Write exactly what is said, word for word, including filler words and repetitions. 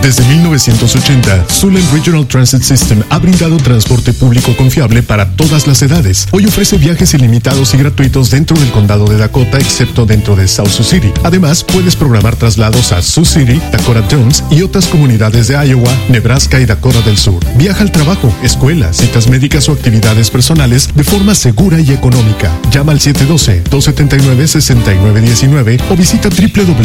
Desde mil novecientos ochenta, Sullom Regional Transit System ha brindado transporte público confiable para todas las edades. Hoy ofrece viajes ilimitados y gratuitos dentro del condado de Dakota, excepto dentro de South Sioux City. Además, puedes programar traslados a Sioux City, Dakota Jones y otras comunidades de Iowa, Nebraska y Dakota del Sur. Viaja al trabajo, escuela, citas médicas o actividades personales de forma segura y económica. Llama al siete uno dos, dos siete nueve, seis nueve uno nueve o visita w w w